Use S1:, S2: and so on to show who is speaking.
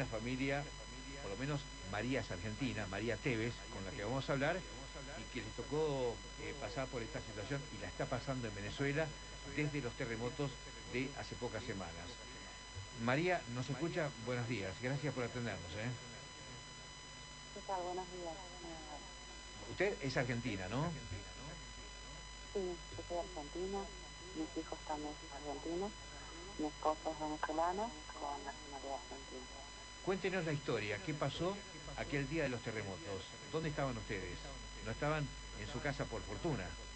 S1: familia, por lo menos María es argentina, María Tevez, con la que vamos a hablar, y que les tocó pasar por esta situación y la está pasando en Venezuela desde los terremotos de hace pocas semanas. María, ¿nos escucha? Buenos días, gracias por atendernos.
S2: ¿Qué tal? Buenos días.
S1: Usted es argentina, ¿no?
S2: Sí, yo soy argentina, mis hijos también son argentinos, mi esposo es venezolano con nacionalidad argentina.
S1: Cuéntenos la historia, ¿qué pasó aquel día de los terremotos? ¿Dónde estaban ustedes? No estaban en su casa por fortuna.